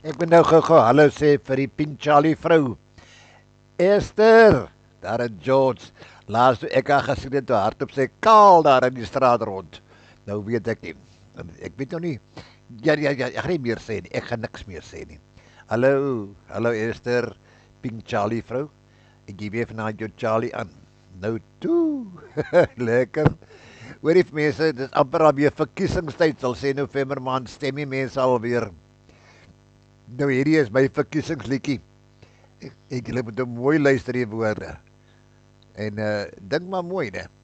Ek moet nou gou hallo sê vir die Pink Charlie vrou. Esther, daar in George. Laas toe ek haar gesien het, toe hardop sê kaal daar in die straat rond. Nou weet ek nie. Ek weet nou nie. Ja, ek gaan nie meer sê nie. Ek gaan niks meer sê nie. Hallo Esther, Pink Charlie vrou. Ek gee weer vanaand jou Charlie aan. Nou toe. Lekker. Hoorie mense, dis amper al weer verkiesingstyd. Sal sê November maand stem die mense alweer. Nou hierdie is my verkiesingsliedjie. Ek julle moet nou mooi luister die woorde. En dink maar mooi, né?